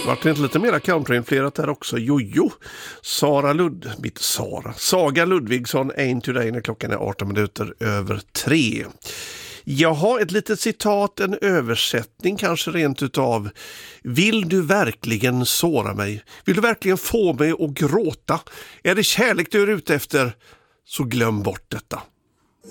Vart det inte lite mera countryinflerat där också? Jojo. Saga Ludvigsson, Ain't Today, när klockan är 18 minuter över 3. Jag har ett litet citat, en översättning kanske rent utav. Vill du verkligen såra mig? Vill du verkligen få mig att gråta? Är det kärlek du är ute efter? Så glöm bort detta.